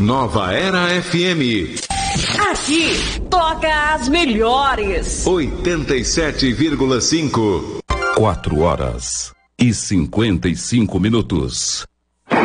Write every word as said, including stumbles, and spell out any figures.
Nova Era F M. Aqui toca as melhores. oitenta e sete vírgula cinco. Quatro horas e cinquenta e cinco minutos.